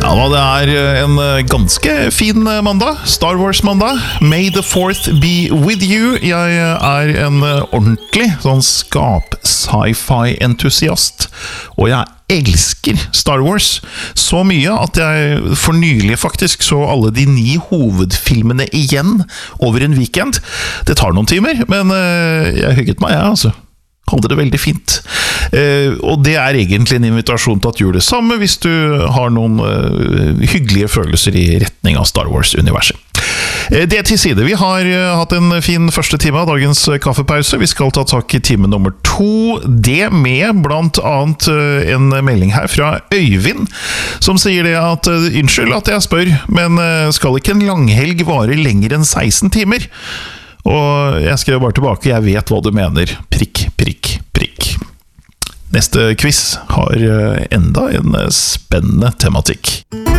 Ja, det en ganske fin mandag, Star Wars-mandag. May the 4th be with you. Jeg en ordentlig sånn skap-sci-fi-entusiast, og jeg elsker Star Wars så mye at jeg for nylig faktisk så alle de 9 hovedfilmene igjen over en weekend. Det tar noen timer, men jeg hygget meg, altså. Hadde det veldig fint. Og det egentlig en invitasjon til at gjør det samme hvis du har noen hyggelige følelser i retning av Star Wars-universet. Det til side. Vi har hatt en fin første time av dagens kaffepause. Vi skal ta tak i time nummer 2. Det med blant annet en melding her fra Øyvind, som sier det at unnskyld at jeg spør, men skal ikke en langhelg vare lenger enn 16 timer? Og jeg skrev bare tilbake, jeg vet hva du mener. Prikk, prikk, prikk. Neste quiz har enda en spennende tematikk.